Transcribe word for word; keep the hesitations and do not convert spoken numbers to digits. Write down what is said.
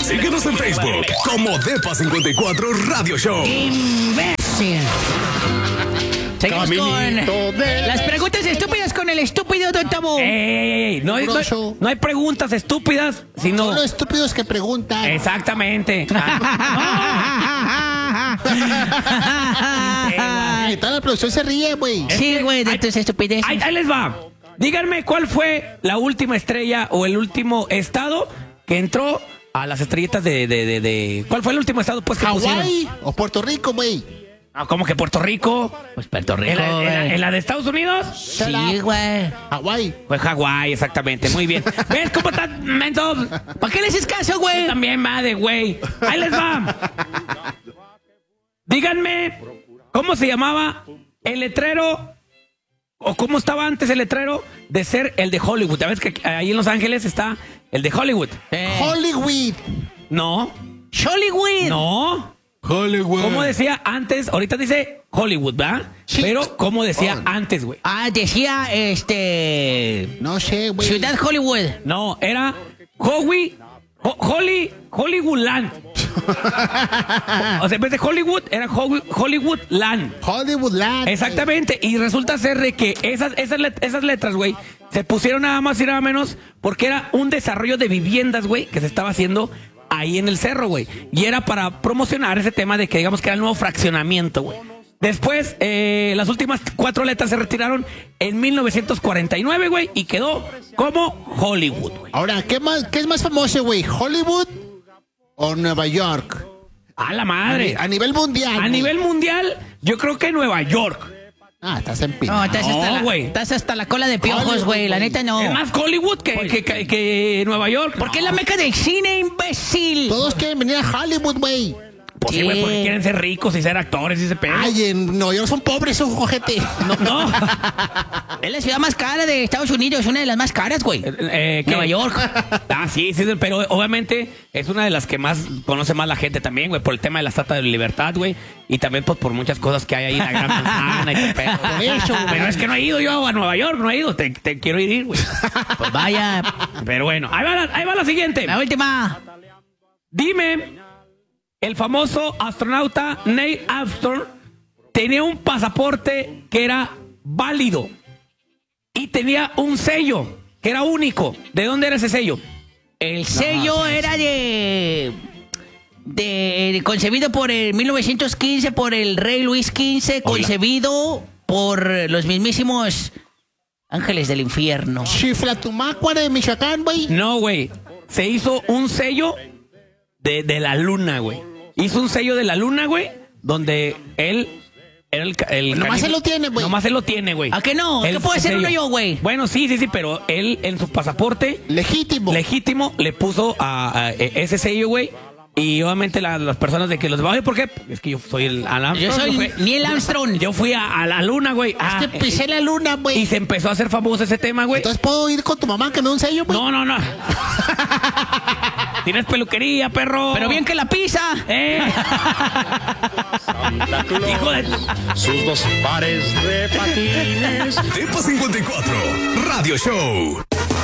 Síguenos en Facebook como Depa cincuenta y cuatro Radio Show. ¡Imbécil! Seguimos Caminito con de- las preguntas estúpidas con el estúpido Don Tabo. Ey, ey, ey, no, hay, no, hay, Grosso. no hay preguntas estúpidas, sino... Son los estúpidos que preguntan. Exactamente. Ah, Y toda la producción se ríe, güey. Sí, güey, de tus estupideces. ahí, ahí les va. Díganme cuál fue la última estrella o el último estado que entró a las estrellitas de... de, de, de- ¿Cuál fue el último estado pues que pusieron? Hawái o Puerto Rico, güey. Ah, ¿cómo que Puerto Rico? Pues Puerto ¿En Rico, la, en la- güey. en la de Estados Unidos? Sí, güey. Hawái. Fue Hawái, exactamente. Muy bien. ¿Ves cómo están mensos? ¿Para qué le haces caso, güey? También va de güey. Ahí les va. Díganme, ¿cómo se llamaba el letrero o cómo estaba antes el letrero de ser el de Hollywood? Ya ves que ahí en Los Ángeles está el de Hollywood. Eh, Hollywood. No, Hollywood. no. Hollywood. ¿Cómo decía antes? Ahorita dice Hollywood, ¿verdad? Sí. Pero ¿cómo decía Oh. antes, güey? Ah, decía, este... No sé, güey. Ciudad Hollywood. No, era Howie, Ho- Holly, Hollywoodland. O sea, en vez de Hollywood, era Holly- Hollywoodland. Hollywood Land. Exactamente, y resulta ser de que esas, esas, let- esas letras, güey, se pusieron nada más y nada menos porque era un desarrollo de viviendas, güey, que se estaba haciendo ahí en el cerro, güey. Y era para promocionar ese tema de que digamos que era el nuevo fraccionamiento, güey. Después, eh, las últimas cuatro letras se retiraron en mil novecientos cuarenta y nueve, güey, y quedó como Hollywood, güey. Ahora, ¿qué, más, ¿qué es más famoso, güey? ¿Hollywood o Nueva York? A la madre. A nivel mundial. A güey. nivel mundial, yo creo que Nueva York. Ah, estás en pino. No, estás, No, hasta la, güey. estás hasta la cola de piojos, güey. La neta, no. Es más Hollywood que, que, que, que Nueva York. ¿Por qué es la meca del cine, imbécil? Todos quieren venir a Hollywood, güey. Pues sí, güey, Sí. porque quieren ser ricos y ser actores y ese pedo. Ay, en Nueva York son pobres, esos ojete. No, no. Es la ciudad más cara de Estados Unidos, una de las más caras, güey. Eh, ¿qué? Nueva York. Ah, sí, sí, pero obviamente es una de las que más conoce más la gente también, güey, por el tema de la Estatua de Libertad, güey, y también pues, por muchas cosas que hay ahí en la Gran Manzana y todo el pedo. Por eso, güey. Pero es que no he ido yo a Nueva York, no he ido, te, te quiero ir, güey. Pues vaya. Pero bueno, ahí va la, ahí va la siguiente. La última. Dime, el famoso astronauta Neil Armstrong tenía un pasaporte que era válido y tenía un sello que era único. ¿De dónde era ese sello? El sello era de, de, de- concebido por el mil novecientos quince por el rey Luis quince, concebido por los mismísimos ángeles del infierno. Chiflatumácuara de Michoacán, güey. No, güey. Se hizo un sello de, de la luna, güey. Hizo un sello de la luna, güey, donde él era el... ca- el Nomás canijo- él lo tiene, güey. Nomás él lo tiene, güey. ¿A que no? El ¿Qué puede ser sello. uno yo, güey? Bueno, sí, sí, sí, pero él en su pasaporte Legítimo. legítimo le puso a, a- e- ese sello, güey. Y obviamente la- las personas de que los oye, ¿por qué? Es que yo soy el Alan Yo soy Armstrong, güey. Neil Armstrong. Yo fui a, a la luna, güey. Ah, Es que pisé la luna, y güey. se empezó a hacer famoso ese tema, güey. Entonces, ¿puedo ir con tu mamá que me dé un sello, güey? No, no, no. Tienes peluquería, perro. Pero bien que la pisa. ¿Eh? Hijo de... Sus dos pares de patines. Depa cincuenta y cuatro Radio Show.